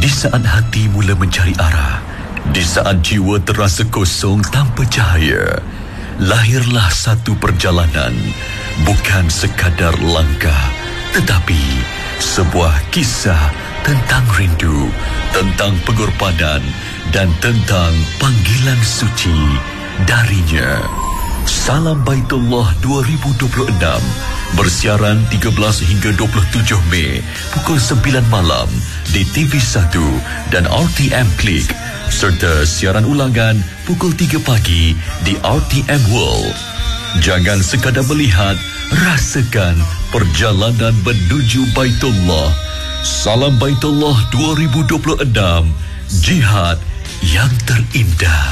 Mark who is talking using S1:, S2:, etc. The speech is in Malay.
S1: Di saat hati mula mencari arah, di saat jiwa terasa kosong tanpa cahaya, lahirlah satu perjalanan, bukan sekadar langkah, tetapi sebuah kisah tentang rindu, tentang pengorbanan, dan tentang panggilan suci darinya. Salam Baitullah 2026 bersiaran 13 hingga 27 Mei pukul 9 malam di TV1 dan RTM Klik, serta siaran ulangan pukul 3 pagi di RTM World. Jangan sekadar melihat, rasakan perjalanan menuju Baitullah. Salam Baitullah 2026, jihad yang terindah.